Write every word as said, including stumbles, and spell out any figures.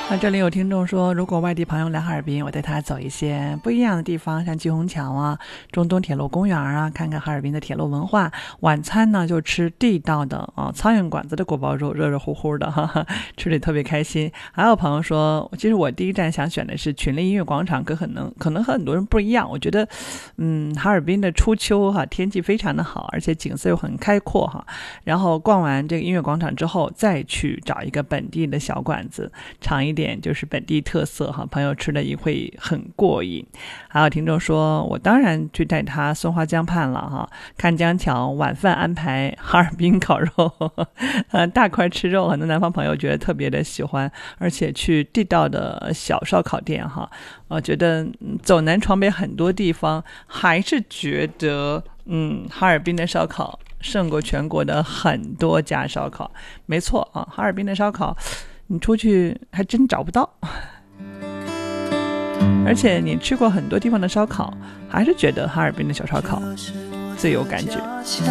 那这里有听众说，如果外地朋友来哈尔滨，我带他走一些不一样的地方，像金虹桥啊、中东铁路公园啊，看看哈尔滨的铁路文化。晚餐呢就吃地道的啊苍蝇馆子的锅包肉，热热乎乎的，哈哈，吃得特别开心。还有朋友说，其实我第一站想选的是群力音乐广场，可可能可能和很多人不一样。我觉得，嗯，哈尔滨的初秋哈、啊、天气非常的好，而且景色又很开阔哈。然后逛完这个音乐广场之后，再去找一个本地的小馆子，尝一点。点就是本地特色哈，朋友吃的也会很过瘾。还有听众说，我当然去带他松花江畔了哈，看江桥，晚饭安排哈尔滨烤肉，呃，大块吃肉，很多南方朋友觉得特别的喜欢，而且去地道的小烧烤店哈，我觉得走南闯北很多地方，还是觉得嗯，哈尔滨的烧烤胜过全国的很多家烧烤。没错啊，哈尔滨的烧烤你出去还真找不到，而且你吃过很多地方的烧烤，还是觉得哈尔滨的小烧烤最有感觉。